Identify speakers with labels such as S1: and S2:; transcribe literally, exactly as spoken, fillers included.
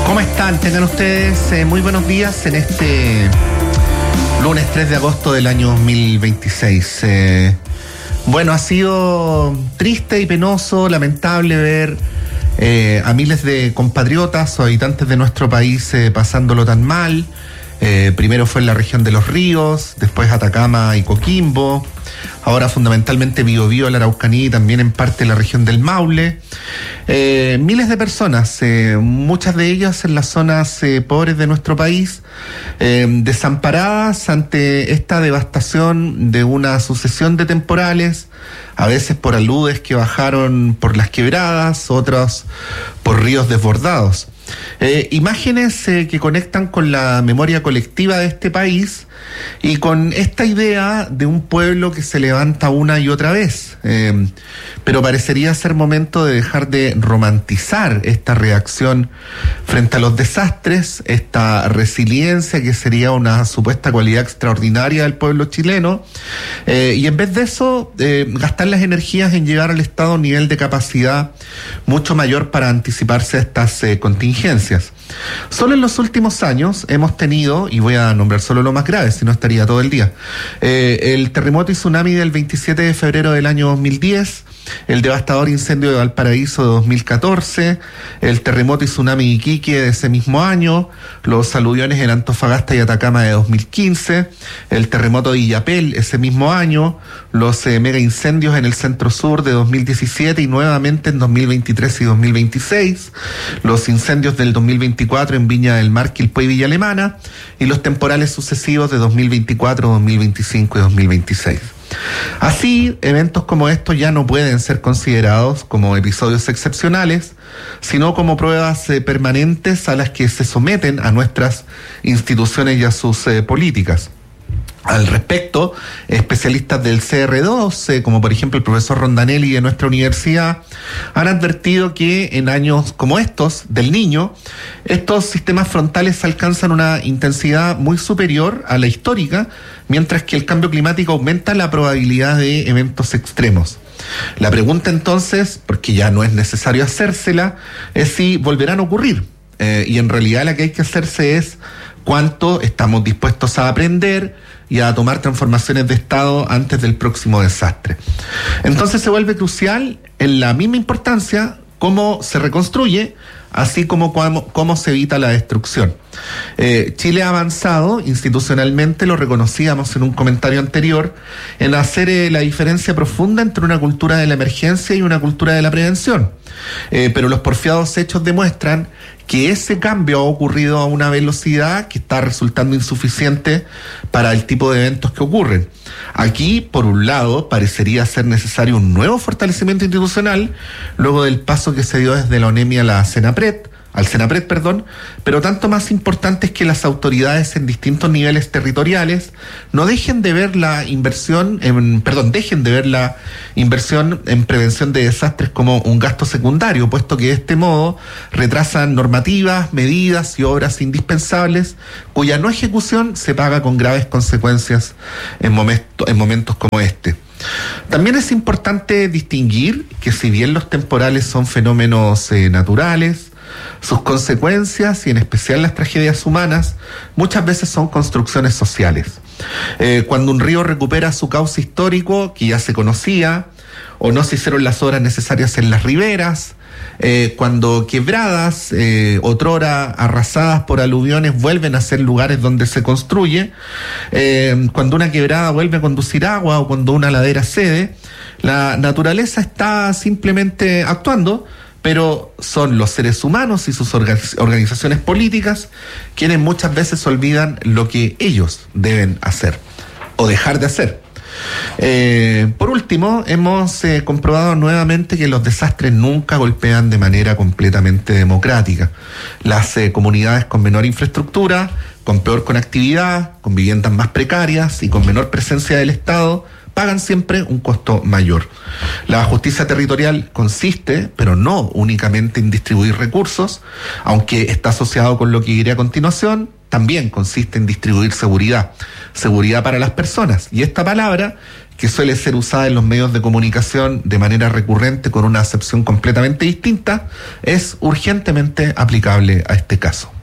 S1: ¿Cómo están? Tengan ustedes eh, muy buenos días en este lunes tres de agosto del año dos mil veintiséis. Eh, bueno, ha sido triste y penoso, lamentable ver eh, a miles de compatriotas o habitantes de nuestro país eh, pasándolo tan mal. Eh, primero fue en la región de Los Ríos, después Atacama y Coquimbo, ahora fundamentalmente Biobío, la Araucanía y también en parte la región del Maule. Eh, miles de personas, eh, muchas de ellas en las zonas eh, pobres de nuestro país, eh, desamparadas ante esta devastación de una sucesión de temporales, a veces por aludes que bajaron por las quebradas, otros por ríos desbordados. Eh, imágenes eh, que conectan con la memoria colectiva de este país y con esta idea de un pueblo que se levanta una y otra vez. Eh, pero parecería ser momento de dejar de romantizar esta reacción frente a los desastres, esta resiliencia que sería una supuesta cualidad extraordinaria del pueblo chileno, eh, y en vez de eso, eh, gastar las energías en llevar al Estado a un nivel de capacidad mucho mayor para anticiparse a estas eh, contingencias. Solo en los últimos años hemos tenido, y voy a nombrar solo lo más grave, si no estaría todo el día, eh, el terremoto y tsunami del veintisiete de febrero del año dos mil diez, el devastador incendio de Valparaíso de dos mil catorce, el terremoto y tsunami Iquique de ese mismo año, los aluviones en Antofagasta y Atacama de dos mil quince, el terremoto de Illapel ese mismo año, los eh, mega incendios en el centro sur de dos mil diecisiete y nuevamente en dos mil veintitrés y dos mil veintiséis, los incendios del dos mil veinticuatro en Viña del Mar, Quilpué y Villa Alemana, y los temporales sucesivos de dos mil veinticuatro, dos mil veinticinco y dos mil veintiséis. Así, eventos como estos ya no pueden ser considerados como episodios excepcionales, sino como pruebas eh, permanentes a las que se someten a nuestras instituciones y a sus eh, políticas. Al respecto, especialistas del C R dos, eh, como por ejemplo el profesor Rondanelli de nuestra universidad, han advertido que en años como estos, del Niño, estos sistemas frontales alcanzan una intensidad muy superior a la histórica, mientras que el cambio climático aumenta la probabilidad de eventos extremos. La pregunta entonces, porque ya no es necesario hacérsela, es si volverán a ocurrir. Eh, y en realidad la que hay que hacerse es cuánto estamos dispuestos a aprender y a tomar transformaciones de Estado antes del próximo desastre. Entonces se vuelve crucial en la misma importancia cómo se reconstruye, así como cómo, cómo se evita la destrucción. Eh, Chile ha avanzado institucionalmente, lo reconocíamos en un comentario anterior, en hacer eh, la diferencia profunda entre una cultura de la emergencia y una cultura de la prevención. Eh, pero los porfiados hechos demuestran que ese cambio ha ocurrido a una velocidad que está resultando insuficiente para el tipo de eventos que ocurren. Aquí, por un lado, parecería ser necesario un nuevo fortalecimiento institucional, luego del paso que se dio desde la ONEMI a la Senapred, al Senapred, perdón, pero tanto más importante es que las autoridades en distintos niveles territoriales no dejen de ver la inversión, en, perdón, dejen de ver la inversión en prevención de desastres como un gasto secundario, puesto que de este modo retrasan normativas, medidas y obras indispensables cuya no ejecución se paga con graves consecuencias en, momento, en momentos como este. También es importante distinguir que si bien los temporales son fenómenos eh, naturales, sus consecuencias, y en especial las tragedias humanas, muchas veces son construcciones sociales. Eh, cuando un río recupera su cauce histórico, que ya se conocía, o no se hicieron las obras necesarias en las riberas, eh, cuando quebradas, eh, otrora arrasadas por aluviones, vuelven a ser lugares donde se construye, eh, cuando una quebrada vuelve a conducir agua o cuando una ladera cede, la naturaleza está simplemente actuando, pero son los seres humanos y sus organizaciones políticas quienes muchas veces olvidan lo que ellos deben hacer o dejar de hacer. Eh, por último, hemos eh, comprobado nuevamente que los desastres nunca golpean de manera completamente democrática. Las eh, comunidades con menor infraestructura, con peor conectividad, con viviendas más precarias y con menor presencia del Estado pagan siempre un costo mayor. La justicia territorial consiste, pero no únicamente en distribuir recursos, aunque está asociado con lo que diré a continuación, también consiste en distribuir seguridad, seguridad para las personas. Y esta palabra, que suele ser usada en los medios de comunicación de manera recurrente con una acepción completamente distinta, es urgentemente aplicable a este caso.